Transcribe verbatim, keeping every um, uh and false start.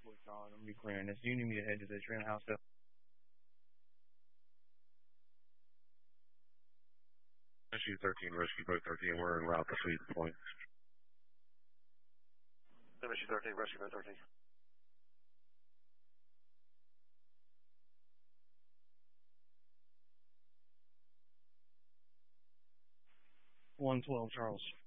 four Charlie. I'm be clearing this. Do you need me to head to the trailer house though? Rescue thirteen, Rescue Boat thirteen, we're en route to Sweet Point. Rescue thirteen, Rescue Boat thirteen. one twelve Charles.